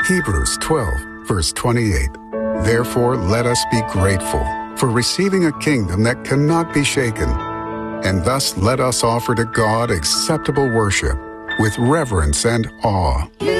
Hebrews 12, verse 28. Therefore, let us be grateful for receiving a kingdom that cannot be shaken, and thus let us offer to God acceptable worship with reverence and awe.